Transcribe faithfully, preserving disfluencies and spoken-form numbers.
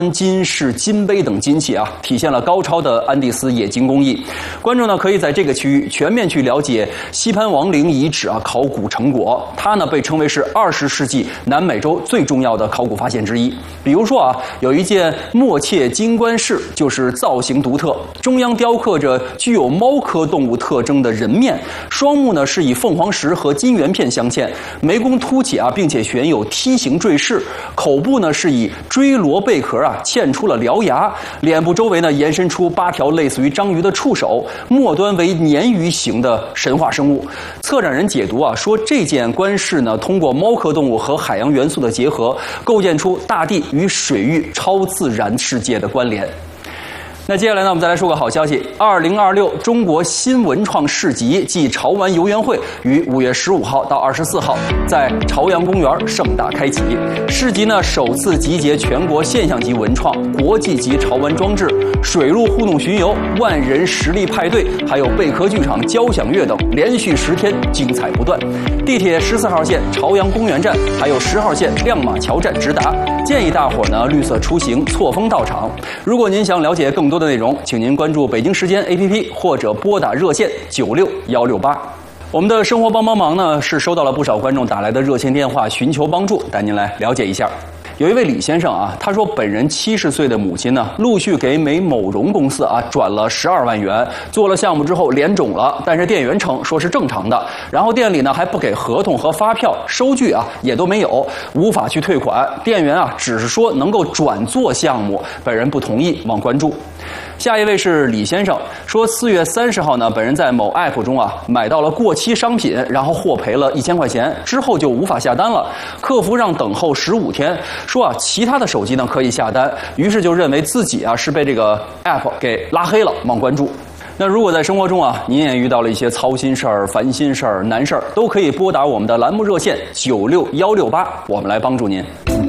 金饰、金杯等金器啊，体现了高超的安第斯冶金工艺。观众呢可以在这个区域全面去了解西潘王陵遗址啊考古成果，它呢被称为是二十世纪南美洲最重要的考古发现之一。比如说啊，有一件墨切金冠饰，就是造型独特，中央雕刻着具有猫科动物特征的人面，双目呢是以凤凰石和金圆片镶嵌，眉弓凸起啊，并且悬有梯形坠饰，口部呢是以锥螺贝壳啊嵌出了獠牙，脸部周围呢延伸出八条类似于章鱼的触手，末端为鲶鱼形的神话生物。策展人解读啊说，这件冠饰呢通过猫科动物和海洋元素的结合，构建出大地与水域超自然世界的关联。那接下来呢，我们再来说个好消息。二零二六中国新文创市集暨潮玩游园会于五月十五号到二十四号在朝阳公园盛大开启。市集呢首次集结全国现象级文创、国际级潮玩装置、水陆互动巡游、万人实力派对，还有贝壳剧场、交响乐等，连续十天精彩不断。地铁十四号线朝阳公园站，还有十号线亮马桥站直达。建议大伙呢绿色出行，错峰到场。如果您想了解更多的内容，请您关注北京时间 A P P 或者拨打热线九六幺六八。我们的生活帮帮忙呢，是收到了不少观众打来的热线电话，寻求帮助，带您来了解一下。有一位李先生啊，他说本人七十岁的母亲呢，陆续给美某荣公司啊转了十二万元，做了项目之后脸肿了，但是店员称说是正常的，然后店里呢还不给合同和发票，收据啊也都没有，无法去退款。店员啊只是说能够转做项目，本人不同意，望关注。下一位是李先生，说四月三十号呢，本人在某 app 中啊买到了过期商品，然后获赔了一千块钱，之后就无法下单了。客服让等候十五天，说啊其他的手机呢可以下单，于是就认为自己啊是被这个 app 给拉黑了，望关注。那如果在生活中啊，您也遇到了一些操心事儿、烦心事儿、难事儿，都可以拨打我们的栏目热线九六幺六八，我们来帮助您。